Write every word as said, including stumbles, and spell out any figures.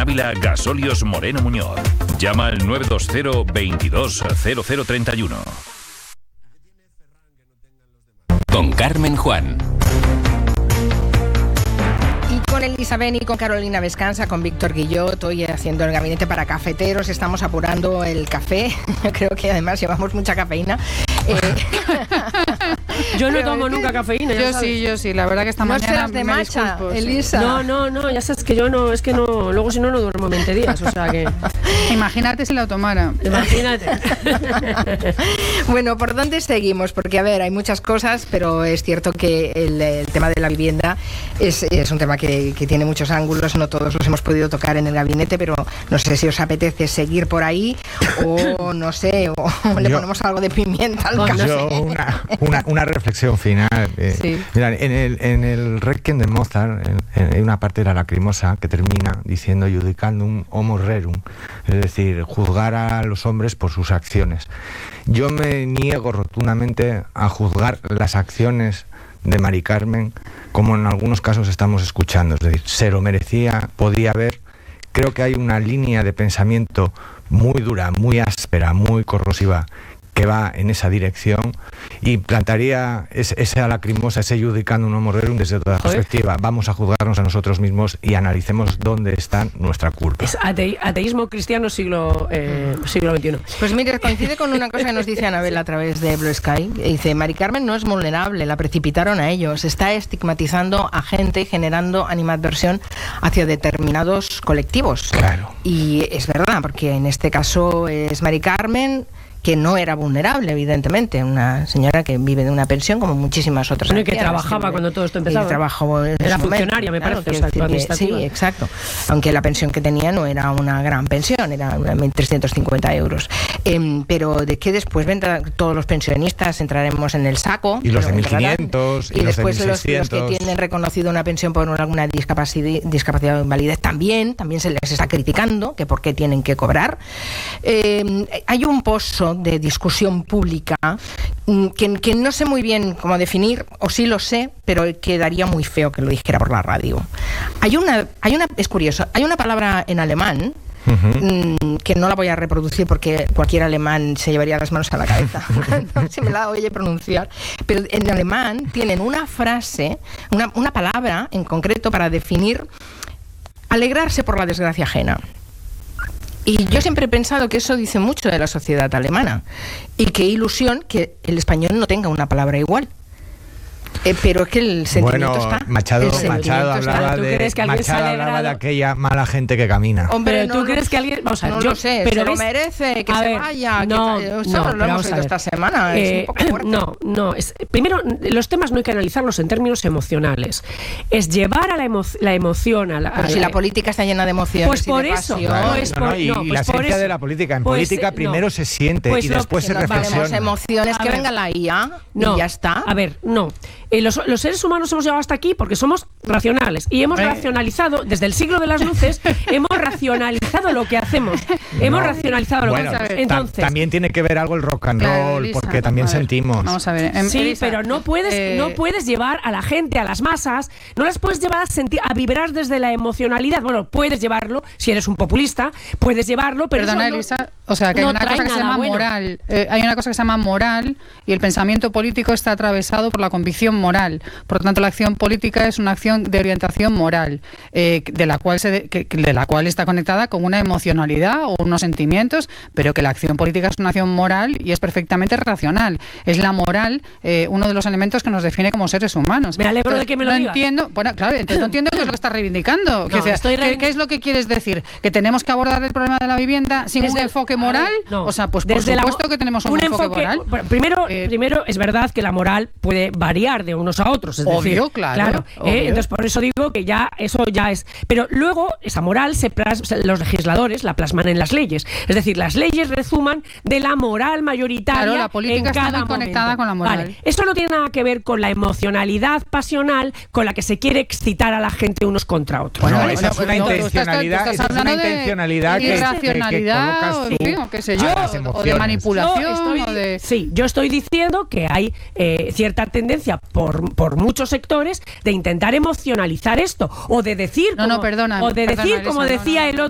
Ávila Gasolios Moreno Muñoz. Llama al nueve dos cero veintidós cero cero treinta y uno. Con Carmen Juan. Con Elisa Beni, con Carolina Vescanza, con Víctor Guillot, hoy haciendo el gabinete para cafeteros, estamos apurando el café. Creo que además llevamos mucha cafeína. Eh... Yo no tomo nunca cafeína. Yo sí, yo sí, la verdad que esta no mañana seas de me matcha, disculpo, Elisa. Sí. No, no, no, ya sabes que yo no, es que no, luego si no, no duermo veinte días, o sea que... Imagínate si la tomara. Imagínate. Bueno, ¿por dónde seguimos? Porque, a ver, hay muchas cosas, pero es cierto que el, el tema de la vivienda es, es un tema que, que tiene muchos ángulos, no todos los hemos podido tocar en el gabinete, pero no sé si os apetece seguir por ahí o, no sé, o, o le yo, ponemos algo de pimienta al café. Yo una, una, una reflexión final. Eh, sí. Mira, en el, en el Requiem de Mozart, en, en una parte de la Lacrimosa que termina diciendo judicandum homo rerum, es decir, juzgar a los hombres por sus acciones. Yo me niego rotundamente a juzgar las acciones de Mari Carmen, como en algunos casos estamos escuchando, es decir, se lo merecía, podía haber. Creo que hay una línea de pensamiento muy dura, muy áspera, muy corrosiva, que va en esa dirección, y plantaría ese, esa lacrimosa, ese judicandum homo rerum desde toda perspectiva. Vamos a juzgarnos a nosotros mismos y analicemos dónde está nuestra culpa. Es ate ateísmo cristiano siglo, eh, siglo veintiuno. Pues mire, coincide con una cosa que nos dice Anabel a través de Blue Sky. Dice, Mari Carmen no es vulnerable, la precipitaron a ellos. Está estigmatizando a gente y generando animadversión hacia determinados colectivos. Claro. Y es verdad, porque en este caso es Mari Carmen, que no era vulnerable, evidentemente, una señora que vive de una pensión como muchísimas otras. Bueno, y que trabajaba que, cuando todo esto empezaba. Trabajó en era su funcionaria, momento, me parece, claro, o sea, que, sí, exacto. Aunque la pensión que tenía no era una gran pensión, era mil trescientos cincuenta euros. Eh, pero de que después vendrán todos los pensionistas, entraremos en el saco. Y los de mil quinientos, y, y los después de los, los que tienen reconocido una pensión por alguna discapacidad, discapacidad o invalidez, también, también se les está criticando que por qué tienen que cobrar. Eh, hay un pozo de discusión pública que, que no sé muy bien cómo definir, o sí lo sé, pero quedaría muy feo que lo dijera por la radio. Hay una, hay una, es curioso, hay una palabra en alemán uh-huh. que no la voy a reproducir porque cualquier alemán se llevaría las manos a la cabeza si me la oye pronunciar, pero en alemán tienen una frase, una, una palabra en concreto para definir alegrarse por la desgracia ajena. Y yo siempre he pensado que eso dice mucho de la sociedad alemana. Y qué ilusión que el español no tenga una palabra igual. Eh, pero es que el sentimiento bueno, está. Machado, Machado hablaba, de, Machado hablaba de aquella mala gente que camina. Hombre, pero tú no, crees que alguien... Vamos a ver, no yo, lo sé, pero se ves, lo merece, que a se ver, vaya. No, que, no, eso lo hemos oído esta semana. Eh, es un poco fuerte. No, no. Es, primero, los temas no hay que analizarlos en términos emocionales. Es llevar a la, emo, la emoción a la... Pero a si la, la política está llena de emociones pues y por de eso, pasión. no, Claro, es no, por, no, y, no, y pues la esencia por eso, de la política. En pues, política no, primero se siente pues y lo, después se nos reflexiona. valemos emociones, A que ver, venga la I A no, y ya está. A ver, no. Eh, los, los seres humanos hemos llegado hasta aquí porque somos racionales y hemos eh. racionalizado, desde el siglo de las luces, hemos racionalizado lo que hacemos. Hemos no. racionalizado lo bueno, que hacemos. Entonces, también tiene que ver algo el rock and roll, claro, Elisa, porque también sentimos. Vamos a ver. En, sí, Elisa, pero no puedes, eh, no puedes llevar a la gente, a las masas, no las puedes llevar a sentir, a vibrar desde la emocionalidad. Bueno, puedes llevarlo si eres un populista, puedes llevarlo, pero perdona, no, Elisa, o sea, que no hay una cosa que se llama bueno. moral. Eh, hay una cosa que se llama moral y el pensamiento político está atravesado por la convicción moral. Por lo tanto, la acción política es una acción de orientación moral, eh, de la cual se de, que, de la cual está conectada con una emocionalidad o unos sentimientos, pero que la acción política es una acción moral y es perfectamente racional. Es la moral eh, uno de los elementos que nos define como seres humanos. Me alegro entonces, de que me lo no digas. entiendo, bueno, claro, entonces no entiendo qué es lo que estás reivindicando. No, que sea, estoy ¿qué, ¿Qué es lo que quieres decir? ¿Que tenemos que abordar el problema de la vivienda sin desde, un enfoque moral? Ver, no, o sea, pues por supuesto la, que tenemos un, un enfoque, enfoque moral. Primero, eh, primero, es verdad que la moral puede variar de unos a otros. Es obvio, decir, claro. claro obvio. Eh, entonces, por eso digo que ya eso ya es. Pero luego, esa moral, se plas, los legisladores la plasman en las leyes. Es decir, las leyes resuman de la moral mayoritaria. Claro, la política en cada está muy conectada momento. con la moral. Vale. Eso no tiene nada que ver con la emocionalidad pasional con la que se quiere excitar a la gente unos contra otros. Bueno, ¿vale? esa es una no, intencionalidad, estás, estás esa es una de intencionalidad que, irracionalidad, que, que, que o, qué sé yo, o de manipulación. Estoy, o de... Sí, yo estoy diciendo que hay eh, cierta tendencia por, por muchos sectores de intentar emocionalizar esto o de decir no, como, no, perdona, o de perdona, decir Elisa, como no, decía no, el no,